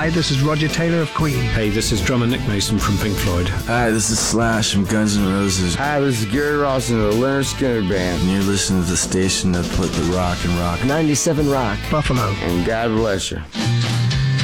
Hi, this is Roger Taylor of Queen. Hey, this is drummer Nick Mason from Pink Floyd. Hi, this is Slash from Guns N' Roses. Hi, this is Gary Ross of the Leonard Skinner Band. And you're listening to the station that put the rock and rock. 97 Rock. Buffalo. And God bless you.